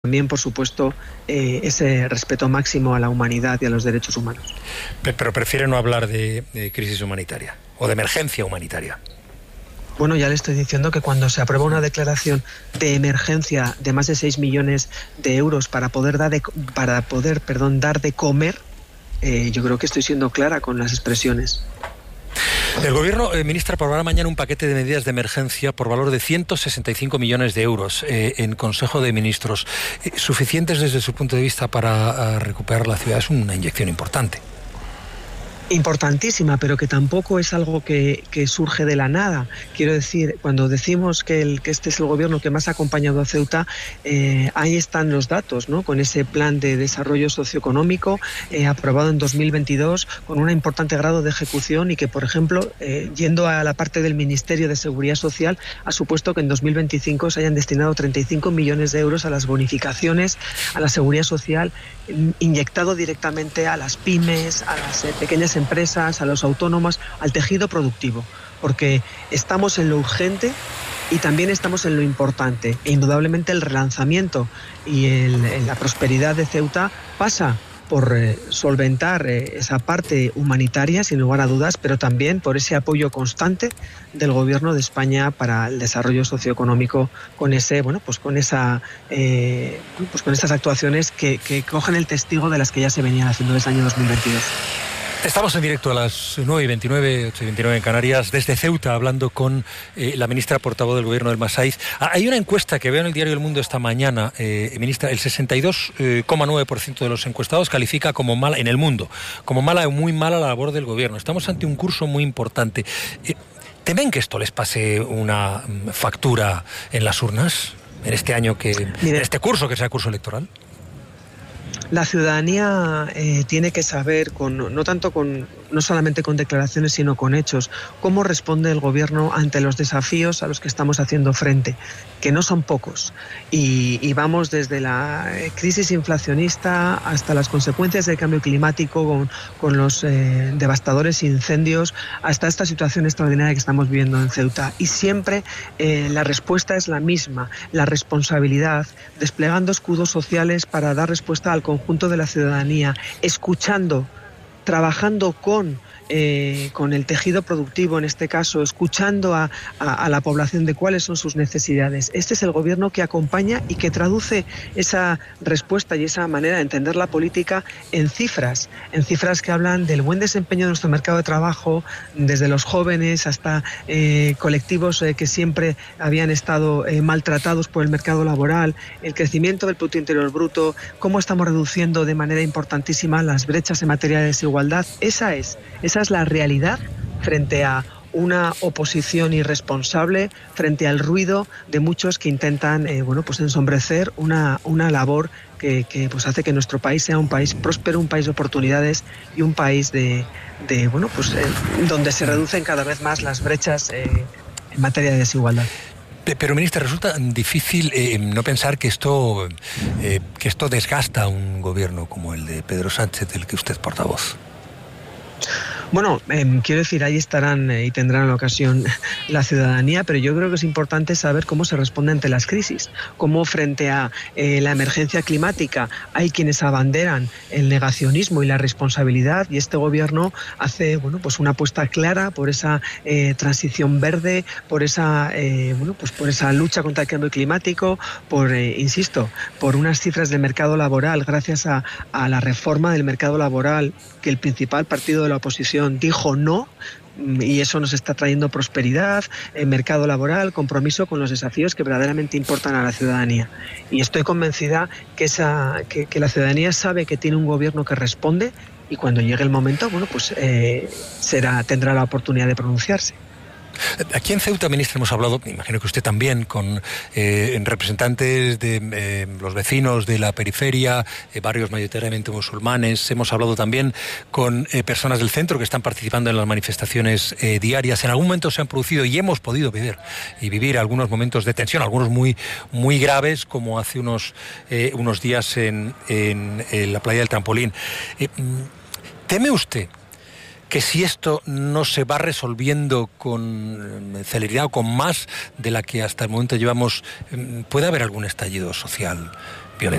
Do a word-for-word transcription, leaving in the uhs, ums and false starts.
También, por supuesto, eh, ese respeto máximo a la humanidad y a los derechos humanos. Pero prefiere no hablar de, de crisis humanitaria o de emergencia humanitaria. Bueno, ya le estoy diciendo que cuando se aprueba una declaración de emergencia de más de seis millones de euros para poder dar de, para poder, perdón, dar de comer, eh, yo creo que estoy siendo clara con las expresiones. El Gobierno, eh, ministra, aprobará mañana un paquete de medidas de emergencia por valor de ciento sesenta y cinco millones de euros eh, en Consejo de Ministros. Eh, ¿Suficientes desde su punto de vista para uh, recuperar la ciudad? Es una inyección importante. Importantísima, pero que tampoco es algo que, que surge de la nada. Quiero decir, cuando decimos que, el, que este es el gobierno que más ha acompañado a Ceuta, eh, ahí están los datos, ¿no? Con ese plan de desarrollo socioeconómico eh, aprobado en dos mil veintidós, con un importante grado de ejecución y que, por ejemplo, eh, yendo a la parte del Ministerio de Seguridad Social, ha supuesto que en dos mil veinticinco se hayan destinado treinta y cinco millones de euros a las bonificaciones, a la seguridad social, inyectado directamente a las pymes, a las eh, pequeñas empresas, a los autónomos, al tejido productivo, porque estamos en lo urgente y también estamos en lo importante. E indudablemente el relanzamiento y el, la prosperidad de Ceuta pasa por eh, solventar eh, esa parte humanitaria, sin lugar a dudas, pero también por ese apoyo constante del Gobierno de España para el desarrollo socioeconómico, con ese, bueno, pues con esa, eh, pues con esas actuaciones que, que cogen el testigo de las que ya se venían haciendo desde el año dos mil veintidós. Estamos en directo a las nueve y veintinueve, ocho y veintinueve en Canarias, desde Ceuta, hablando con eh, la ministra portavoz del Gobierno del Masaiz. Ah, hay una encuesta que veo en el diario El Mundo esta mañana, eh, ministra, el sesenta y dos coma nueve por ciento de los encuestados califica como mala, en el mundo, como mala o muy mala la labor del Gobierno. Estamos ante un curso muy importante. Eh, ¿Temen que esto les pase una factura en las urnas, en este año, que, Mire, en este curso que sea curso electoral? La ciudadanía eh, tiene que saber, con, no tanto con, no solamente con declaraciones, sino con hechos, cómo responde el Gobierno ante los desafíos a los que estamos haciendo frente, que no son pocos. Y, y vamos desde la crisis inflacionista hasta las consecuencias del cambio climático, con, con los eh, devastadores incendios, hasta esta situación extraordinaria que estamos viviendo en Ceuta. Y siempre eh, la respuesta es la misma, la responsabilidad, desplegando escudos sociales para dar respuesta al conjunto de la ciudadanía, escuchando, trabajando con, eh, con el tejido productivo, en este caso, escuchando a, a, a la población de cuáles son sus necesidades. Este es el Gobierno que acompaña y que traduce esa respuesta y esa manera de entender la política en cifras, en cifras que hablan del buen desempeño de nuestro mercado de trabajo, desde los jóvenes hasta eh, colectivos eh, que siempre habían estado eh, maltratados por el mercado laboral, el crecimiento del Producto Interior Bruto, cómo estamos reduciendo de manera importantísima las brechas en materia de desigualdad. Esa es, esa es la realidad frente a una oposición irresponsable, frente al ruido de muchos que intentan eh, bueno, pues ensombrecer una, una labor que, que pues hace que nuestro país sea un país próspero, un país de oportunidades y un país de, de bueno, pues eh, donde se reducen cada vez más las brechas eh, en materia de desigualdad. Pero, ministra, resulta difícil eh, no pensar que esto, eh, que esto desgasta a un gobierno como el de Pedro Sánchez, del que usted es portavoz. Bueno, eh, quiero decir, ahí estarán eh, y tendrán la ocasión la ciudadanía, pero yo creo que es importante saber cómo se responde ante las crisis, cómo frente a eh, la emergencia climática hay quienes abanderan el negacionismo y la responsabilidad, y este gobierno hace, bueno, pues una apuesta clara por esa eh, transición verde, por esa, eh, bueno, pues por esa lucha contra el cambio climático, por, eh, insisto, por unas cifras de mercado laboral, gracias a, a la reforma del mercado laboral que el principal partido de la oposición dijo no, y eso nos está trayendo prosperidad, eh, mercado laboral, compromiso con los desafíos que verdaderamente importan a la ciudadanía. Y estoy convencida que, esa, que, que la ciudadanía sabe que tiene un gobierno que responde, y cuando llegue el momento, bueno, pues eh, será, tendrá la oportunidad de pronunciarse. Aquí en Ceuta, ministra, hemos hablado, me imagino que usted también, con eh, representantes de eh, los vecinos de la periferia, eh, barrios mayoritariamente musulmanes. Hemos hablado también con eh, personas del centro que están participando en las manifestaciones eh, diarias. En algún momento se han producido y hemos podido vivir y vivir algunos momentos de tensión, algunos muy, muy graves, como hace unos, eh, unos días en, en, en la playa del Trampolín. Eh, ¿Teme usted que si esto no se va resolviendo con celeridad o con más de la que hasta el momento llevamos, puede haber algún estallido social